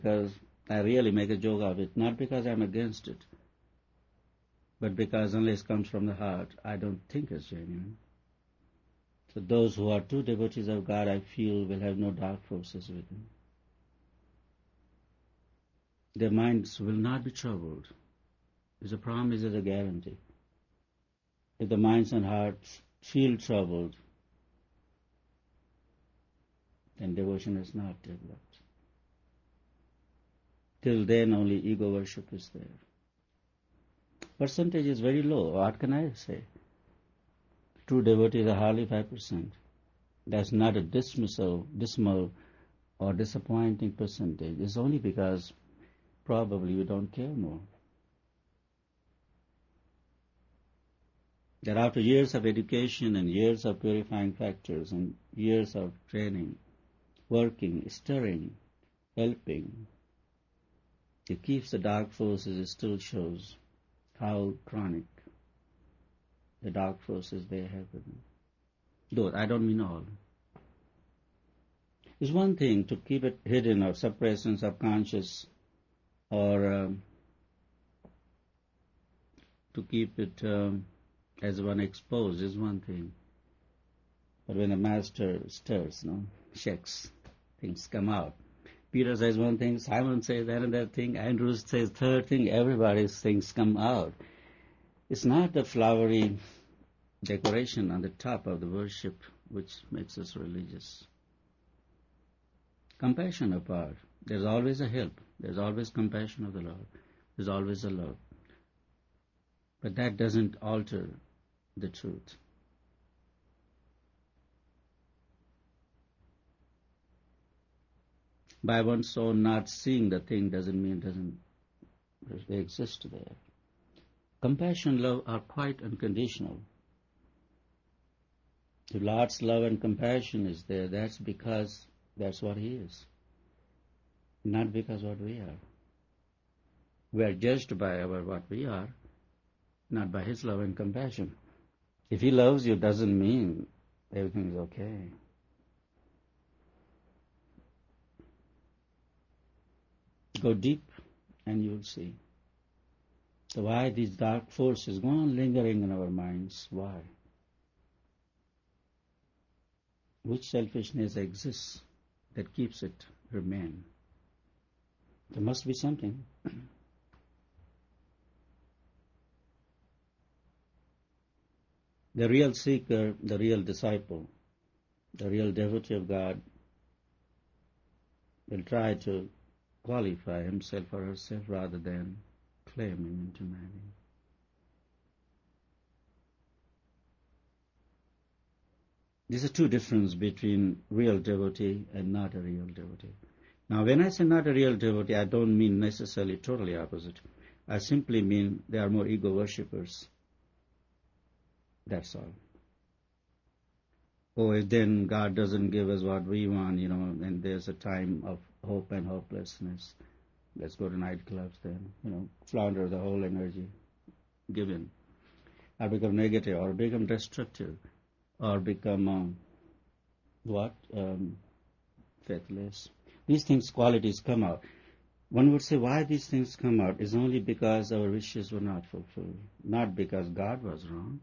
because I really make a joke of it, not because I'm against it, but because unless it comes from the heart, I don't think it's genuine. So those who are true devotees of God, I feel, will have no dark forces within. Their minds will not be troubled. It's a promise, it's a guarantee. If the minds and hearts feel troubled, then devotion is not developed. Till then only ego worship is there. Percentage is very low. What can I say? True devotees are hardly 5%. That's not a dismal or disappointing percentage. It's only because probably we don't care more. That after years of education and years of purifying factors and years of training, working, stirring, helping, it keeps the dark forces, it still shows how chronic the dark forces they have within. Though I don't mean all. It's one thing to keep it hidden or suppressed in subconscious, or to keep it as one exposed is one thing. But when the master stirs, shakes, things come out. Peter says one thing, Simon says another thing, Andrews says third thing, everybody's things come out. It's not the flowery decoration on the top of the worship which makes us religious. Compassion apart, there's always a help, there's always compassion of the Lord, there's always a love. But that doesn't alter the truth. By one's soul not seeing the thing doesn't mean they exist there. Compassion, love are quite unconditional. If Lord's love and compassion is there, that's because that's what He is, not because what we are. We are judged by what we are, not by His love and compassion. If He loves you, doesn't mean everything is okay. Go deep and you'll see. So why these dark forces go on lingering in our minds? Why? Which selfishness exists that keeps it remain? There must be something. The real seeker, the real disciple, the real devotee of God will try to qualify himself or herself rather than claiming into many. There's a two difference between real devotee and not a real devotee. Now, when I say not a real devotee, I don't mean necessarily totally opposite. I simply mean they are more ego worshippers. That's all. Oh, then God doesn't give us what we want, and there's a time of hope and hopelessness. Let's go to nightclubs then, flounder the whole energy given. Or become negative, or become destructive, or become, faithless. These things, qualities come out. One would say why these things come out is only because our wishes were not fulfilled, not because God was wrong.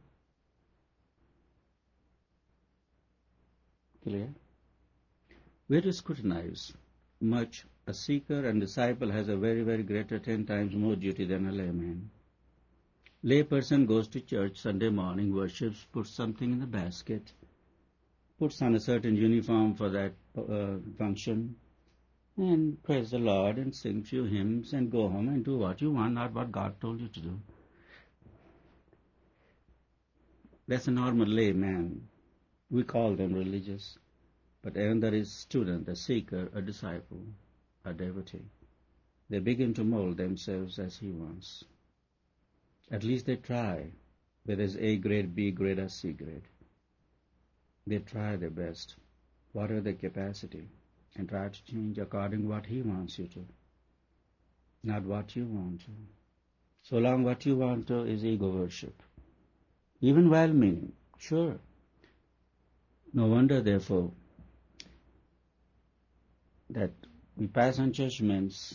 Clear? Where to scrutinize? Much. A seeker and disciple has a very, very greater 10 times more duty than a layman. Lay person goes to church Sunday morning, worships, puts something in the basket, puts on a certain uniform for that function, and praise the Lord and sing few hymns and go home and do what you want, not what God told you to do. That's a normal layman. We call them religious. But when there is student, a seeker, a disciple, a devotee, they begin to mold themselves as he wants. At least they try, whether it's A grade, B grade, or C grade. They try their best, whatever their capacity, and try to change according to what he wants you to, not what you want to. So long what you want to is ego worship. Even well-meaning, sure. No wonder, therefore, that we pass on judgments